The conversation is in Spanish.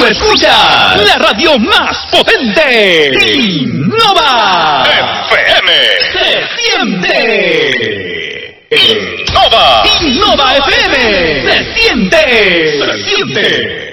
Tú escuchas la radio más potente. Innova FM. Se siente. Innova. Innova FM. Se siente. Se siente.